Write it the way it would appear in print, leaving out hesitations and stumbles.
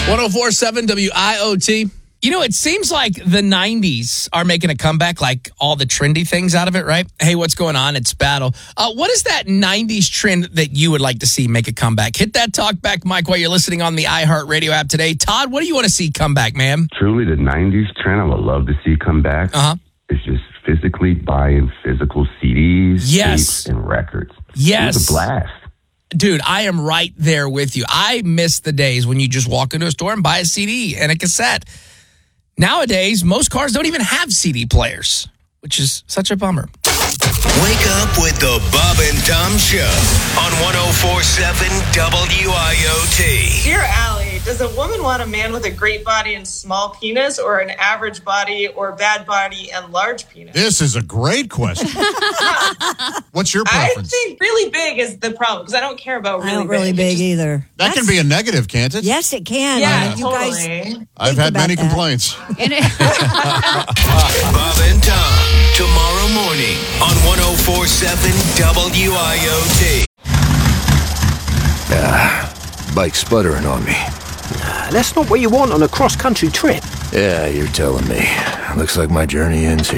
1047 WIOT. You know, it seems like the 90s are making a comeback, like all the trendy things out of it, right? Hey, what's going on? It's Battle. What is that 90s trend that you would like to see make a comeback? Hit that talk back mic while you're listening on the iHeartRadio app today. Todd, what do you want to see come back, man? Truly, the 90s trend I would love to see come back is just physically buying physical CDs, tapes, and records. Yes. It was a blast. Dude, I am right there with you. I miss the days when you just walk into a store and buy a CD and a cassette. Nowadays, most cars don't even have CD players, which is such a bummer. Wake up with the Bob and Tom Show on 1047 WIOT. Dear Allie, does a woman want a man with a great body and small penis, or an average body or bad body and large penis? This is a great question. What's your preference? I think really big is the problem, because I don't care about really big either. That can be a negative, can't it? Yes, it can. Yeah, you totally. guys I've had many complaints. Bob and Tom, tomorrow morning on 1047 WIOT. Bike sputtering on me. That's not what you want on a cross-country trip. Yeah, you're telling me. Looks like my journey ends here.